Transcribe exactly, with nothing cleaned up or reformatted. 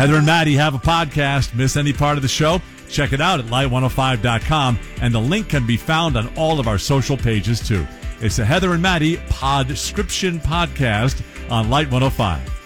Heather and Maddie have a podcast. Miss any part of the show? Check it out at light one oh five dot com, and the link can be found on all of our social pages, too. It's the Heather and Maddie Podscription Podcast on Light one oh five.